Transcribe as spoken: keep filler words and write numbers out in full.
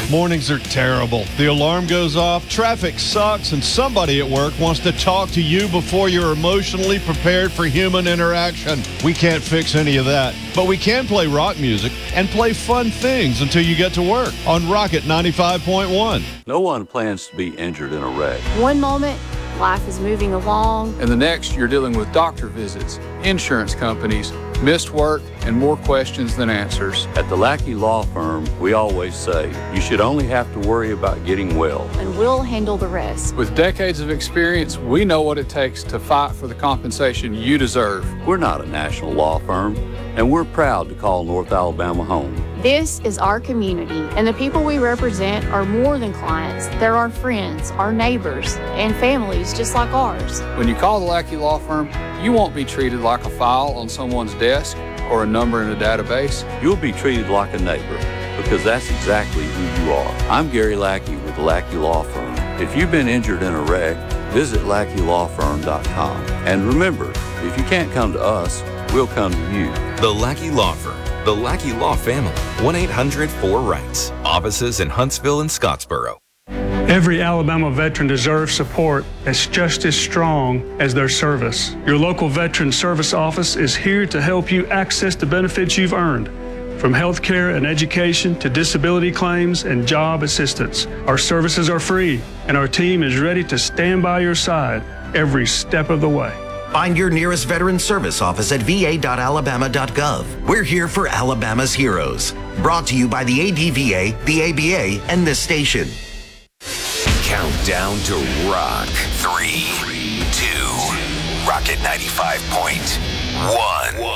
Mornings are terrible. The alarm goes off, traffic sucks, and somebody at work wants to talk to you before you're emotionally prepared for human interaction. We can't fix any of that, but we can play rock music and play fun things until you get to work on Rocket ninety-five point one. No one plans to be injured in a wreck. One moment, life is moving along. And the next, you're dealing with doctor visits, insurance companies, missed work, and more questions than answers. At the Lackey Law Firm, we always say, you should only have to worry about getting well. And we'll handle the rest. With decades of experience, we know what it takes to fight for the compensation you deserve. We're not a national law firm, and we're proud to call North Alabama home. This is our community, and the people we represent are more than clients. They're our friends, our neighbors, and families just like ours. When you call the Lackey Law Firm, you won't be treated like a file on someone's desk or a number in a database. You'll be treated like a neighbor, because that's exactly who you are. I'm Gary Lackey with the Lackey Law Firm. If you've been injured in a wreck, visit lackey law firm dot com. And remember, if you can't come to us, we'll come to you. The Lackey Law Firm. The Lackey Law Family. one eight hundred four rights. Offices in Huntsville and Scottsboro. Every Alabama veteran deserves support that's just as strong as their service. Your local Veteran Service Office is here to help you access the benefits you've earned. From health care and education to disability claims and job assistance, our services are free, and our team is ready to stand by your side every step of the way. Find your nearest Veteran Service Office at v a dot alabama dot gov. We're here for Alabama's heroes. Brought to you by the A D V A, the A B A, and this station. Countdown to rock. Three, two, Rocket ninety-five point one.